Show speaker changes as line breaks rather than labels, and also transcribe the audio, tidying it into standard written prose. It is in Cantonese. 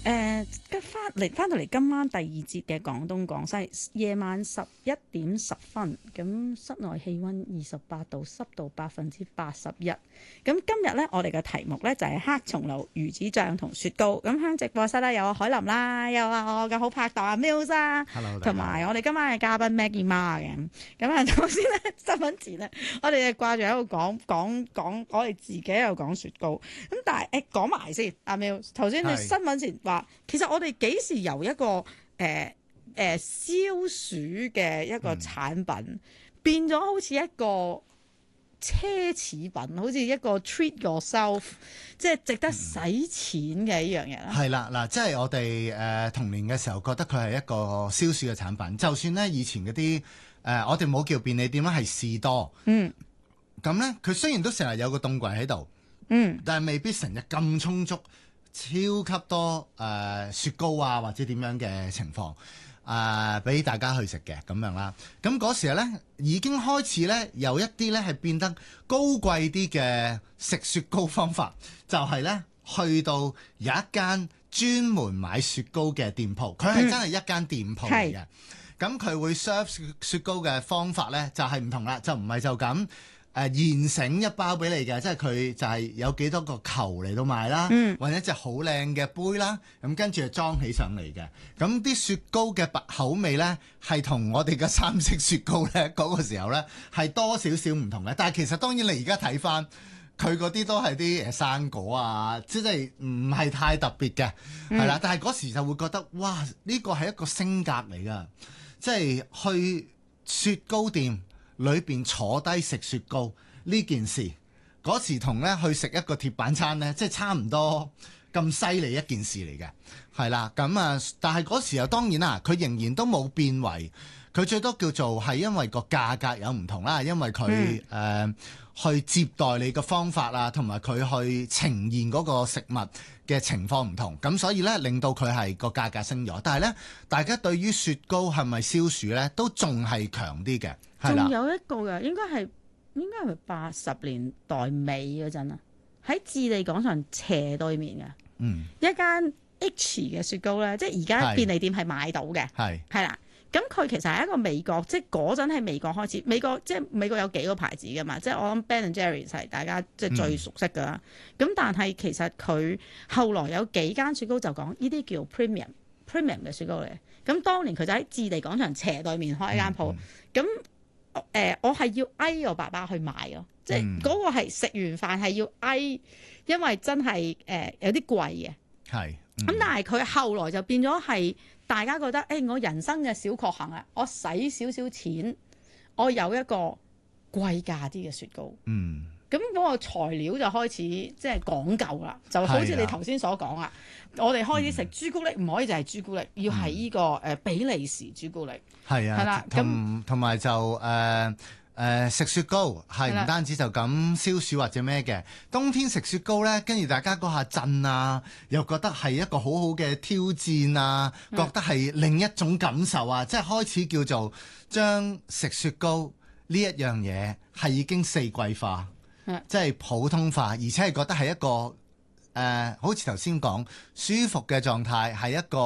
翻到嚟今晚第二節嘅廣東廣西，夜晚11:10，咁室內氣温28度，濕度81%。咁今日咧，我哋嘅題目咧就係黑松露魚子醬同雪糕。咁喺直播室咧有海林啦，有我嘅好拍檔阿 Mills 啦，同埋我哋今晚嘅嘉賓 Maggie 媽嘅。咁啊，頭先咧新聞前咧，我哋掛住喺度講，我哋自己喺度講雪糕。咁但係講埋先，阿 Mills，頭先你新聞前話，其實我哋幾時由一個消暑嘅一個產品變咗好似一個奢侈品，好似一個 treat yourself， 即係值得使錢嘅一樣嘢咧？係啦，嗱，即係我哋童年嘅時候覺得佢係一個消暑嘅產品，就算咧以前嗰啲我哋冇叫便利店啦，係士多，咁咧佢雖然都成日有個凍櫃喺度，但係未必成日咁充足。超級多雪糕啊，或者點樣嘅情況俾大家去食嘅咁樣啦。咁嗰時咧已經開始咧有一啲咧係變得高貴啲嘅食雪糕方法，就係咧去到有一間專門買雪糕嘅店鋪，佢係真係一間店鋪嚟嘅。咁佢會 serve 雪糕嘅方法咧就係唔同啦，就唔係就咁。現成一包俾你嘅，即係佢就係有幾多個球嚟到賣啦，或者一隻好靚嘅杯啦，咁跟住就裝起上嚟嘅。咁啲雪糕嘅口味呢，係同我哋嘅三色雪糕呢嗰個時候呢，係多少少唔同嘅。但係其實當然你而家睇翻佢嗰啲都係啲生果啊，即係唔係太特別嘅，係啦。但係嗰時就會覺得哇，呢個係一個升格嚟㗎，即係去雪糕店裏邊坐低食雪糕呢件事，嗰時同咧去食一個鐵板餐咧，即係差唔多咁犀利一件事嚟嘅，係啦。咁啊，但係嗰時又當然啦，佢仍然都冇變為，佢最多叫做係因為個價格有唔同啦，因為佢去接待你嘅方法啊，同埋佢去呈現嗰個食物嘅情況唔同，咁所以咧令到佢係個價格升咗。但係咧，大家對於雪糕係咪消暑咧，都仲係強啲嘅。仲有一個嘅，應該係80年代尾嗰陣啊，喺置地廣場斜對面嘅，一間 H 嘅雪糕咧，即係而家便利店係買到嘅，係啦。咁佢其實係一個美國，即係嗰陣係美國開始，美國有幾個牌子㗎嘛，即係我諗 Ben and Jerry's 係大家即係最熟悉㗎啦。咁但係其實佢後來有幾間雪糕就講呢啲叫 premium 嘅雪糕嚟。咁當年佢就喺置地廣場斜對面開一間鋪，咁我係要嗌我爸爸去買咯，即係嗰個係食完飯係要嗌，因為真係有啲貴嘅。係。咁但係佢後來就變咗係大家覺得，我人生嘅小確幸啊，我使少少錢，我有一個貴價啲嘅雪糕。咁嗰個材料就開始即係講究啦，就好似你頭先所講啊，我哋開始食朱古力唔可以就係朱古力，要係呢個比利時朱古力。係啊，係啦，同埋就食雪糕係唔單止就咁消暑或者咩嘅，冬天食雪糕呢，跟住大家嗰下震啊，又覺得係一個好好嘅挑戰啊，覺得係另一種感受啊，即係開始叫做將食雪糕呢一樣嘢係已經四季化，即係普通化，而且係覺得係一個好似頭先講舒服嘅狀態，係一個